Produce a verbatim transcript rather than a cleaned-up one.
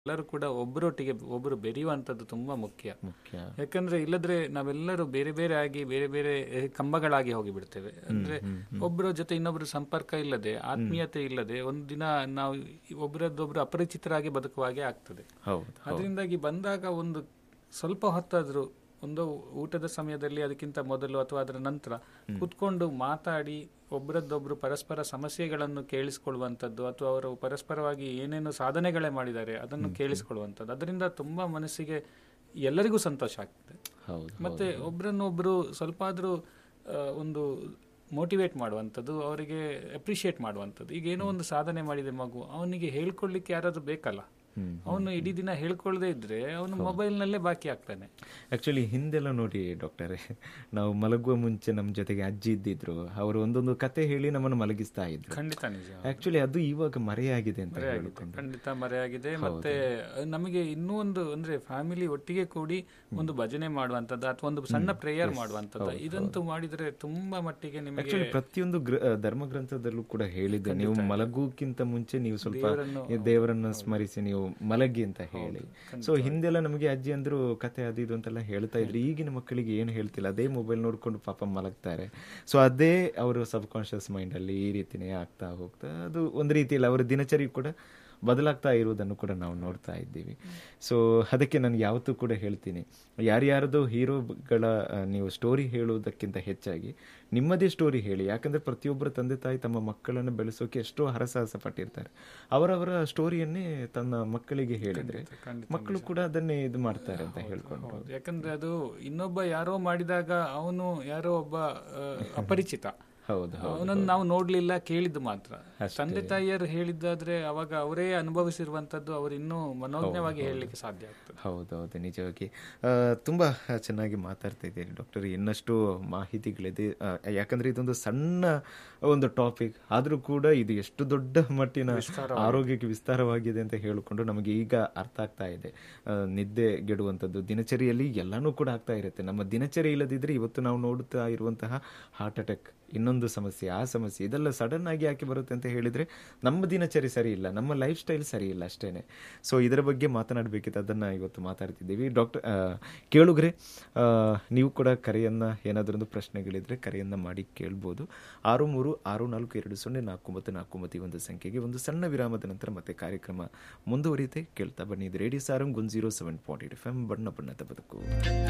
ಎಲ್ಲರೂ ಕೂಡ ಒಬ್ಬರೊಟ್ಟಿಗೆ ಒಬ್ಬರು ಬೆರೆಯುವಂಥದ್ದು ತುಂಬಾ ಮುಖ್ಯ. ಮುಖ್ಯ. ಯಾಕಂದ್ರೆ ಇಲ್ಲದ್ರೆ ನಾವೆಲ್ಲರೂ ಬೇರೆ ಬೇರೆ ಆಗಿ ಬೇರೆ ಬೇರೆ ಕಂಬಗಳಾಗಿ ಹೋಗಿಬಿಡ್ತೇವೆ. ಅಂದ್ರೆ ಒಬ್ಬರ ಜೊತೆ ಇನ್ನೊಬ್ಬರು ಸಂಪರ್ಕ ಇಲ್ಲದೆ, ಆತ್ಮೀಯತೆ ಇಲ್ಲದೆ ಒಂದು ದಿನ ನಾವು ಒಬ್ಬರದ್ದೊಬ್ರು ಅಪರಿಚಿತರಾಗಿ ಬದುಕುವ ಹಾಗೆ ಆಗ್ತದೆ. ಅದರಿಂದಾಗಿ ಬಂದಾಗ ಒಂದು ಸ್ವಲ್ಪ ಹೊತ್ತಾದ್ರೂ ಒಂದು ಊಟದ ಸಮಯದಲ್ಲಿ ಅದಕ್ಕಿಂತ ಮೊದಲು ಅಥವಾ ಅದರ ನಂತರ ಕೂತ್ಕೊಂಡು ಮಾತಾಡಿ ಒಬ್ಬರದ್ದೊಬ್ರು ಪರಸ್ಪರ ಸಮಸ್ಯೆಗಳನ್ನು ಕೇಳಿಸಿಕೊಳ್ಳುವಂಥದ್ದು ಅಥವಾ ಅವರು ಪರಸ್ಪರವಾಗಿ ಏನೇನು ಸಾಧನೆಗಳೇ ಮಾಡಿದ್ದಾರೆ ಅದನ್ನು ಕೇಳಿಸಿಕೊಳ್ಳುವಂಥದ್ದು, ಅದರಿಂದ ತುಂಬಾ ಮನಸ್ಸಿಗೆ ಎಲ್ಲರಿಗೂ ಸಂತೋಷ ಆಗ್ತದೆ. ಮತ್ತೆ ಒಬ್ಬರನ್ನೊಬ್ರು ಸ್ವಲ್ಪ ಆದ್ರೂ ಒಂದು ಮೋಟಿವೇಟ್ ಮಾಡುವಂಥದ್ದು, ಅವರಿಗೆ ಅಪ್ರಿಷಿಯೇಟ್ ಮಾಡುವಂಥದ್ದು. ಈಗ ಏನೋ ಒಂದು ಸಾಧನೆ ಮಾಡಿದೆ ಮಗು, ಅವನಿಗೆ ಹೇಳ್ಕೊಳ್ಲಿಕ್ಕೆ ಯಾರಾದ್ರೂ ಬೇಕಲ್ಲ. ಅವನು ಇಡೀ ದಿನ ಹೇಳ್ಕೊಳ್ಳದೆ ಇದ್ರೆ ಅವನು ಮೊಬೈಲ್ ನಲ್ಲೇ ಬಾಕಿ ಆಗ್ತಾನೆ. ಆಕ್ಚುಲಿ ಹಿಂದೆಲ್ಲ ನೋಡಿ ಡಾಕ್ಟರೇ, ನಾವು ಮಲಗುವ ಮುಂಚೆ ನಮ್ಮ ಜೊತೆಗೆ ಅಜ್ಜಿ ಇದ್ದಿದ್ರು, ಅವರು ಒಂದೊಂದು ಕತೆ ಹೇಳಿ ನಮ್ಮನ್ನು ಮಲಗಿಸ್ತಾ ಇದ್ರು. ಖಂಡಿತ ನಿಜ. ಆಕ್ಚುಲಿ ಅದು ಇವಾಗ ಮರೆಯಾಗಿದೆ ಅಂತ ಖಂಡಿತ ಮರೆಯಾಗಿದೆ. ಮತ್ತೆ ನಮಗೆ ಇನ್ನೂ ಒಂದು ಅಂದ್ರೆ ಫ್ಯಾಮಿಲಿ ಒಟ್ಟಿಗೆ ಕೂಡಿ ಒಂದು ಭಜನೆ ಮಾಡುವಂತದ್ದು ಅಥವಾ ಒಂದು ಸಣ್ಣ ಪ್ರೇಯರ್ ಮಾಡುವಂತದ್ದು, ಇದಂತೂ ಮಾಡಿದ್ರೆ ತುಂಬಾ ಮಟ್ಟಿಗೆ ನಿಮಗೆ ಪ್ರತಿಯೊಂದು ಧರ್ಮ ಗ್ರಂಥದಲ್ಲೂ ಕೂಡ ಹೇಳಿದೆ, ನೀವು ಮಲಗುಕ್ಕಿಂತ ಮುಂಚೆ ನೀವು ಸ್ವಲ್ಪ ದೇವರನ್ನ ಸ್ಮರಿಸಿ ನೀವು ಮಲಗಿ ಅಂತ ಹೇಳಿ. ಸೊ ಹಿಂದೆಲ್ಲ ನಮಗೆ ಅಜ್ಜಿ ಅಂದ್ರು ಕತೆ ಅದು ಇದು ಅಂತೆಲ್ಲ ಹೇಳ್ತಾ ಇದ್ರು. ಈಗಿನ ಮಕ್ಕಳಿಗೆ ಏನು ಹೇಳ್ತಿಲ್ಲ, ಅದೇ ಮೊಬೈಲ್ ನೋಡ್ಕೊಂಡು ಪಾಪ ಮಲಗ್ತಾರೆ. ಸೊ ಅದೇ ಅವರು ಸಬ್ ಕಾನ್ಶಿಯಸ್ ಮೈಂಡ್ ಅಲ್ಲಿ ಈ ರೀತಿನೇ ಆಗ್ತಾ ಹೋಗ್ತಾ ಅದು ಒಂದು ರೀತಿಯಲ್ಲಿ ಅವರ ದಿನಚರಿ ಕೂಡ ಬದಲಾಗ್ತಾ ಇರುವುದನ್ನು ಕೂಡ ನಾವು ನೋಡ್ತಾ ಇದ್ದೀವಿ. ಸೊ ಅದಕ್ಕೆ ನಾನು ಯಾವತ್ತೂ ಕೂಡ ಹೇಳ್ತೀನಿ, ಯಾರ್ಯಾರದು ಹೀರೋಗಳ ನೀವು ಸ್ಟೋರಿ ಹೇಳುವುದಕ್ಕಿಂತ ಹೆಚ್ಚಾಗಿ ನಿಮ್ಮದೇ ಸ್ಟೋರಿ ಹೇಳಿ. ಯಾಕಂದ್ರೆ ಪ್ರತಿಯೊಬ್ಬರ ತಂದೆ ತಾಯಿ ತಮ್ಮ ಮಕ್ಕಳನ್ನು ಬೆಳೆಸೋಕೆ ಎಷ್ಟೋ ಹರಸಾಹಸ ಪಟ್ಟಿರ್ತಾರೆ. ಅವರವರ ಸ್ಟೋರಿಯನ್ನೇ ತನ್ನ ಮಕ್ಕಳಿಗೆ ಹೇಳಿದ್ರೆ ಮಕ್ಕಳು ಕೂಡ ಅದನ್ನೇ ಇದು ಮಾಡ್ತಾರೆ ಅಂತ ಹೇಳ್ಕೊಂಡು. ಯಾಕಂದ್ರೆ ಅದು ಇನ್ನೊಬ್ಬ ಯಾರೋ ಮಾಡಿದಾಗ ಅವನು ಯಾರೋ ಒಬ್ಬ ಅಪರಿಚಿತ, ಅವನನ್ನು ನಾವು ನೋಡ್ಲಿಲ್ಲ, ಕೇಳಿದ್ದು ಮಾತ್ರ. ತಂದೆ ತಾಯಿಯರು ಹೇಳಿದ್ದಾದ್ರೆ ಅವಾಗ ಅವರೇ ಅನುಭವಿಸಿರುವಂತದ್ದು ಅವರು ಇನ್ನೂ ಮನೋಜ್ಞವಾಗಿ ಹೇಳಲಿಕ್ಕೆ ಸಾಧ್ಯ ಆಗ್ತದೆ. ಹೌದೌದು, ನಿಜವಾಗಿ ತುಂಬಾ ಚೆನ್ನಾಗಿ ಮಾತಾಡ್ತಾ ಇದ್ದೀರಿ ಡಾಕ್ಟರ್. ಇನ್ನಷ್ಟು ಮಾಹಿತಿಗಳಿದೆ, ಯಾಕಂದ್ರೆ ಇದೊಂದು ಸಣ್ಣ ಒಂದು ಟಾಪಿಕ್ ಆದ್ರೂ ಕೂಡ ಇದು ಎಷ್ಟು ದೊಡ್ಡ ಮಟ್ಟಿನ ಆರೋಗ್ಯಕ್ಕೆ ವಿಸ್ತಾರವಾಗಿದೆ ಅಂತ ಹೇಳಿಕೊಂಡು ನಮಗೆ ಈಗ ಅರ್ಥ ಆಗ್ತಾ ಇದೆ. ನಿದ್ದೆ ಗೆಡುವಂಥದ್ದು ದಿನಚರಿಯಲ್ಲಿ ಎಲ್ಲಾನು ಕೂಡ ಆಗ್ತಾ ಇರುತ್ತೆ. ನಮ್ಮ ದಿನಚರಿ ಇಲ್ಲದಿದ್ರೆ ಇವತ್ತು ನಾವು ನೋಡುತ್ತಾ ಇರುವಂತಹ ಹಾರ್ಟ್ ಅಟ್ಯಾಕ್, ಇನ್ನೊಂದು ಸಮಸ್ಯೆ, ಆ ಸಮಸ್ಯೆ, ಇದೆಲ್ಲ ಸಡನ್ ಆಗಿ ಯಾಕೆ ಬರುತ್ತೆ ಅಂತ ಹೇಳಿದ್ರೆ ನಮ್ಮ ದಿನಚರಿ ಸರಿ ಇಲ್ಲ, ನಮ್ಮ ಲೈಫ್ ಸ್ಟೈಲ್ ಸರಿ ಇಲ್ಲ ಅಷ್ಟೇನೆ. ಸೊ ಇದರ ಬಗ್ಗೆ ಮಾತನಾಡಬೇಕಿತ್ತು, ಅದನ್ನ ಇವತ್ತು ಮಾತಾಡ್ತಿದ್ದೀವಿ. ಡಾಕ್ಟರ್ ಕೇಳುಗ್ರೆ, ನೀವು ಕೂಡ ಕರೆಯನ್ನ ಏನಾದ್ರೂ ಒಂದು ಪ್ರಶ್ನೆಗಳಿದ್ರೆ ಕರೆಯನ್ನ ಮಾಡಿ ಕೇಳ್ಬೋದು. ಆರು ಮೂರು ಆರು ನಾಲ್ಕು ಎರಡು ಸೊನ್ನೆ ನಾಲ್ಕು ಒಂಬತ್ತು ನಾಲ್ಕು ಒಂಬತ್ತು ಈ ಒಂದು ಸಂಖ್ಯೆಗೆ. ಒಂದು ಸಣ್ಣ ವಿರಾಮದ ನಂತರ ಮತ್ತೆ ಕಾರ್ಯಕ್ರಮ ಮುಂದುವರಿಯುತ್ತೆ. ಕೇಳ್ತಾ ಬನ್ನಿ. ಇದು radio Sarang one zero seven point eight F M, ಬಣ್ಣ ಬಣ್ಣದ ಬದುಕು.